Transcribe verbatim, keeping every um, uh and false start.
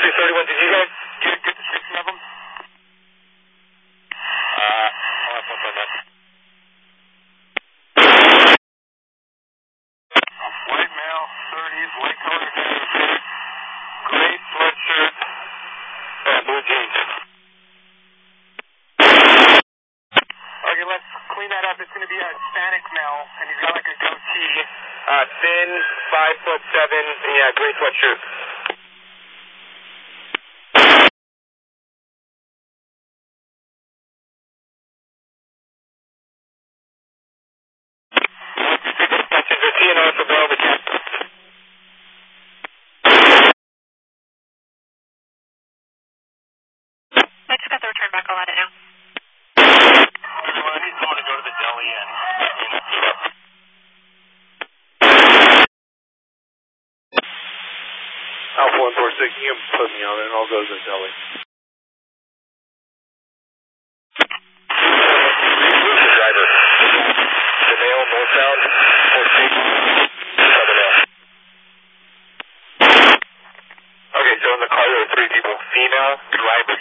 three thirty-one, did you guys get a good description of them? Uh, I'll have one that. White male, thirties, white color hair, gray sweatshirt, and blue jeans. Okay, let's clean that up. It's going to be a Hispanic male, and he's got like a goatee. Uh, thin, five foot seven, yeah, gray sweatshirt. T N R for Bravo. I just got the return back. I'll let it know. Everyone, I need someone to go to the deli and clean up. Alpha one four six, you can put me on it and I'll go to the deli. The driver. The male, northbound, four six, other male. Okay, so in the car there are three people. Female, driver.